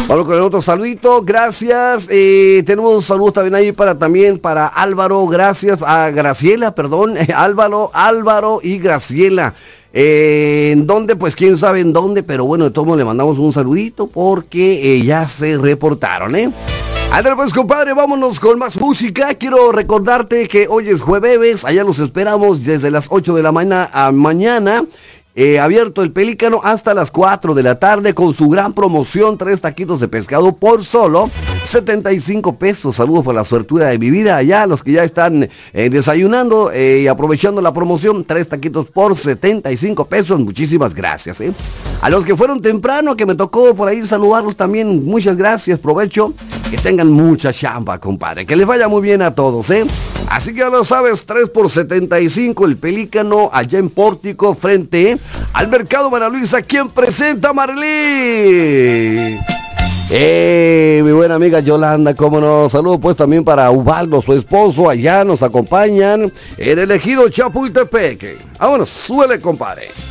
Vamos con el otro saludito, gracias. Tenemos un saludo también ahí para Álvaro, gracias a Graciela, perdón, Álvaro y Graciela. ¿En dónde? Pues quién sabe en dónde, pero bueno, de todos modos le mandamos un saludito porque ya se reportaron, Andrés, pues compadre, vámonos con más música. Quiero recordarte que hoy es jueves, allá los esperamos desde las 8 de la mañana a mañana. Abierto el Pelícano hasta las 4 de la tarde con su gran promoción, 3 taquitos de pescado por solo 75 pesos. Saludos por la suertuda de mi vida allá, los que ya están desayunando y aprovechando la promoción, 3 taquitos por 75 pesos. Muchísimas gracias, A los que fueron temprano, que me tocó por ahí saludarlos también, muchas gracias, provecho. Que tengan mucha chamba, compadre. Que les vaya muy bien a todos, Así que ya lo sabes, 3 por 75, el Pelícano, allá en Pórtico, frente al Mercado María Luisa. ¿Quién presenta, Marley? Mi buena amiga Yolanda, cómo no. Saludos pues también para Ubaldo, su esposo, allá nos acompañan en el ejido Chapultepec. Vámonos, súbele, compadre.